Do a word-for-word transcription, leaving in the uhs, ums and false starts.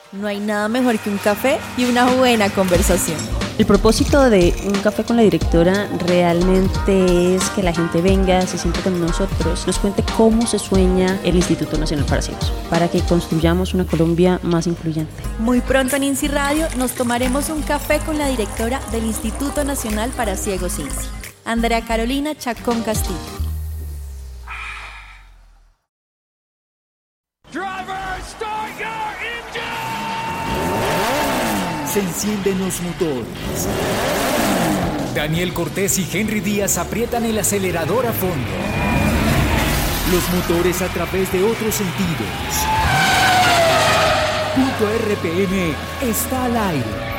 No hay nada mejor que un café y una buena conversación. El propósito de Un Café con la Directora realmente es que la gente venga, se siente con nosotros, nos cuente cómo se sueña el Instituto Nacional para Ciegos, para que construyamos una Colombia más influyente. Muy pronto en INSI Radio nos tomaremos un café con la directora del Instituto Nacional para Ciegos INSI, Andrea Carolina Chacón Castillo. Se encienden los motores. Daniel Cortés y Henry Díaz aprietan el acelerador a fondo. Los motores a través de otros sentidos. Punto R P M está al aire.